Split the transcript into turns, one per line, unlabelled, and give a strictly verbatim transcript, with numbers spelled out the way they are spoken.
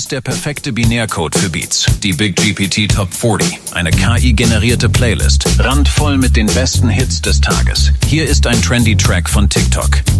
ist der perfekte Binärcode für Beats. Die Big G P T Top vierzig. Eine K I-generierte Playlist. Randvoll mit den besten Hits des Tages. Hier ist ein trendy Track von TikTok.